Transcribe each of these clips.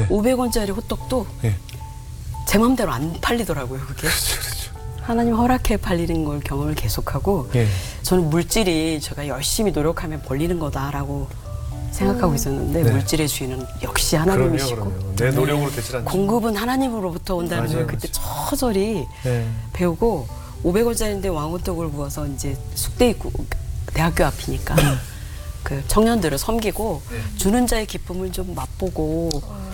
네. 500원짜리 호떡도 예. 제 맘대로 안 팔리더라고요, 그게. 그렇죠. 하나님 허락해 팔리는 걸 경험을 계속하고 예. 저는 물질이 제가 열심히 노력하면 벌리는 거다라고 생각하고 있었는데 네. 물질의 주인은 역시 그럼요, 하나님이시고 그럼요. 내 노력으로 되질 않죠. 공급은 하나님으로부터 온다는 맞아요, 걸 그때 처절히 예. 배우고 500원짜리인데 왕호떡을 구워서 이제 숙대 입구 대학교 앞이니까 그 청년들을 섬기고 주는 자의 기쁨을 좀 맛보고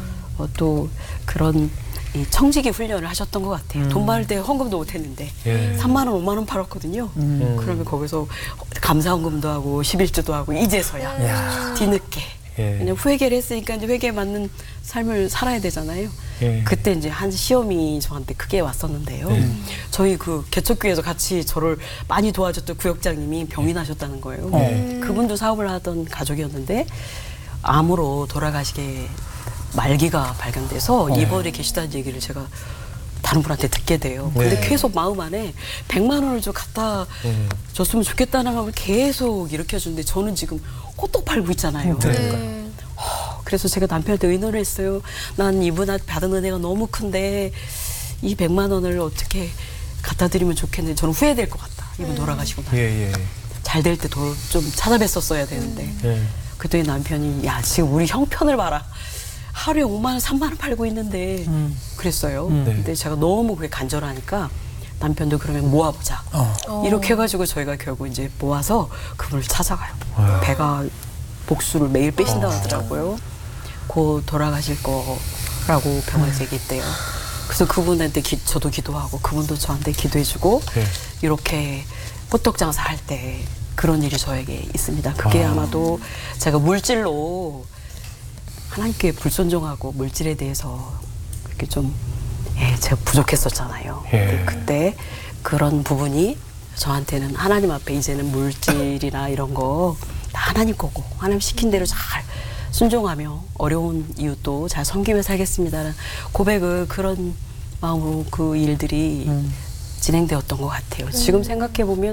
또 그런 이 청지기 훈련을 하셨던 것 같아요. 돈 많을 때 헌금도 못했는데 예. 3만 원, 5만 원 팔았거든요. 그러면 거기서 감사헌금도 하고 11조도 하고 이제서야 뒤늦게 예. 그냥 회개를 했으니까 이제 회개에 맞는 삶을 살아야 되잖아요. 예. 그때 이제 한 시험이 저한테 크게 왔었는데요. 저희 그 개척교회에서 같이 저를 많이 도와줬던 구역장님이 병이 나셨다는 거예요. 그분도 사업을 하던 가족이었는데 암으로 돌아가시게 말기가 발견돼서 입원에 계시다는 얘기를 제가 다른 분한테 듣게 돼요. 근데 네. 계속 마음 안에 100만 원을 좀 갖다 줬으면 좋겠다는 마음을 계속 일으켜주는데 저는 지금 호떡 팔고 있잖아요. 네. 그래서 제가 남편한테 의논을 했어요. 난 이분한테 받은 은혜가 너무 큰데 이 100만 원을 어떻게 갖다 드리면 좋겠는데 저는 후회될 것 같다. 이분 돌아가시고 나면. 예. 잘 될 때 더 좀 찾아뵀었어야 되는데. 예. 그랬더니 남편이 야 지금 우리 형편을 봐라. 하루에 5만 원, 3만 원 팔고 있는데 그랬어요. 네. 근데 제가 너무 그게 간절하니까 남편도 그러면 모아보자. 이렇게 해가지고 저희가 결국 이제 모아서 그분을 찾아가요. 배가 복수를 매일 빼신다고 하더라고요. 곧 돌아가실 거라고 병원에서 얘기했대요. 그래서 그분한테 저도 기도하고 그분도 저한테 기도해주고 네. 이렇게 호떡 장사할 때 그런 일이 저에게 있습니다. 그게 아마도 제가 물질로 하나님께 불순종하고 물질에 대해서 이렇게 좀 제가 부족했었잖아요. 예. 근데 그때 그런 부분이 저한테는 하나님 앞에 이제는 물질이나 이런 거 다 하나님 거고 하나님 시킨 대로 잘 순종하며 어려운 이웃도 잘 섬기며 살겠습니다라는 고백을 그런 마음으로 그 일들이 진행되었던 것 같아요. 지금 생각해 보면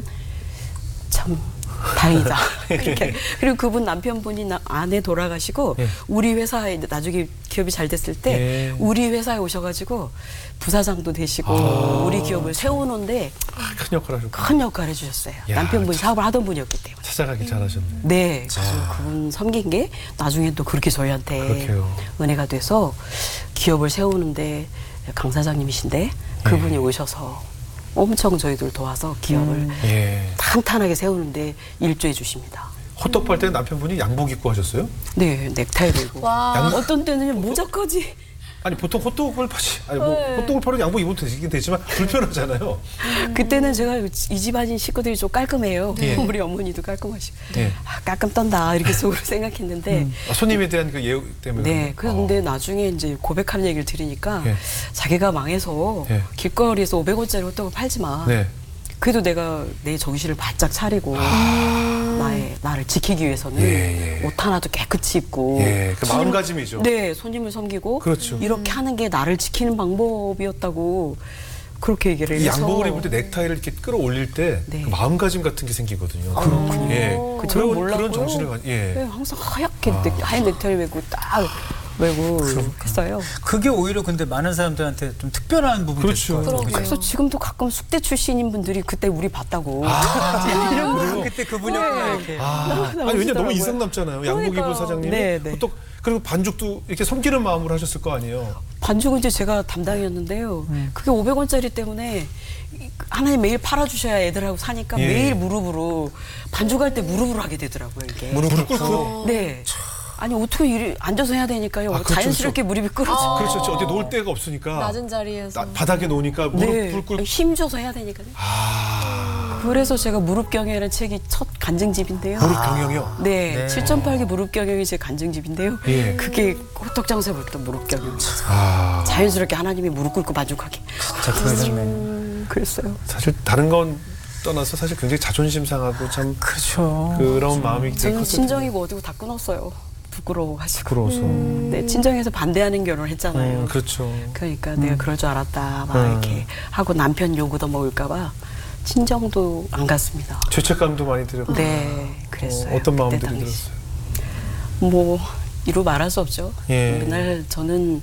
참 다행이다. 이렇게. 그리고 그분 남편분이 아내 돌아가시고 예. 우리 회사에 나중에 기업이 잘 됐을 때 예. 우리 회사에 오셔가지고 부사장도 되시고 우리 기업을 세우는데 큰 역할을 하셨고 큰 역할을 해주셨어요. 야, 남편분이 사업을 하던 분이었기 때문에. 찾아가기 잘하셨네. 네, 그래서 그분 섬긴 게 나중에 또 그렇게 저희한테 그렇게요. 은혜가 돼서 기업을 세우는데 강 사장님이신데 그분이 오셔서 엄청 저희들 도와서 기업을 예. 탄탄하게 세우는데 일조해 주십니다. 호떡 팔 때 남편분이 양복 입고 하셨어요? 네, 넥타이 들고. 와. 어떤 때는 모자까지. 아니 보통 호떡을 파지 아니 뭐 호떡을 팔아도 양복 입어도 되긴 되지만 불편하잖아요. 그때는 제가 이 집안인 식구들이 좀 깔끔해요. 예. 우리 어머니도 깔끔하시고. 예. 아, 깔끔 떤다 이렇게 속으로 생각했는데 손님에 대한 그 예우 때문에. 네, 그런가? 그런데 나중에 이제 고백하는 얘기를 들으니까 예. 자기가 망해서 예. 길거리에서 500원짜리 호떡을 팔지 마. 네. 그래도 내가 내 정신을 바짝 차리고 나를 지키기 위해서는 예, 예. 옷 하나도 깨끗이 입고 예, 그 마음가짐이죠. 네, 손님을 섬기고 그렇죠. 이렇게 하는 게 나를 지키는 방법이었다고 그렇게 얘기를 이 해서 양복을 입을 때 넥타이를 이렇게 끌어올릴 때 네. 그 마음가짐 같은 게 생기거든요. 그렇군요. 예. 그 저는 그런 몰랐고요. 정신을 네, 예. 항상 하얗게 하얀 넥타이 메고 딱 메고 했어요. 그게 오히려 근데 많은 사람들한테 좀 특별한 부분이 그렇죠. 됐을 것 같아요. 그래서 지금도 가끔 숙대 출신인 분들이 그때 우리 봤다고 이런 거 그때 그분이었구나 이렇게. 아니 왜냐 너무 인상 남잖아요. 양복 입은 사장님이 네, 네. 호떡 그리고 반죽도 이렇게 섬기는 마음으로 하셨을 거 아니에요. 반죽은 이제 제가 담당이었는데요. 그게 500원짜리 때문에 하나님 매일 팔아주셔야 애들하고 사니까 예. 매일 무릎으로 반죽할 때 무릎으로 하게 되더라고요 이게. 무릎 꿇고. 네. 아니 어떻게 이리 앉아서 해야 되니까요. 그렇죠, 자연스럽게 무릎이 꿇어져. 그렇죠. 어디 놓을 데가 없으니까 낮은 자리에서. 바닥에 놓으니까 무릎을 꿇고. 힘줘서 해야 되니까요. 아, 그래서 제가 무릎경영이라는 책이 첫 간증집인데요. 무릎 경영이요. 네, 7.8기 무릎경영이 제 간증집인데요. 예. 그게 호떡 장사부터 무릎경영. 아, 자연스럽게 하나님이 무릎 꿇고 반죽하게. 진짜 그러셨네. 그랬어요. 사실 다른 건 떠나서 사실 굉장히 자존심 상하고 참 그렇죠. 그런 마음이 되게 저는 컸을 친정이고 어디고 다 끊었어요. 부끄러워가지고. 부러워서. 네, 친정에서 반대하는 결혼을 했잖아요. 그렇죠. 그러니까 내가 그럴 줄 알았다 막 이렇게 하고 남편 욕 얻어먹을까봐 친정도 안 갔습니다. 죄책감도 많이 들었고. 네, 그랬어요. 어떤 그때 마음들이 당시. 들었어요? 뭐 이루 말할 수 없죠. 예. 맨날 저는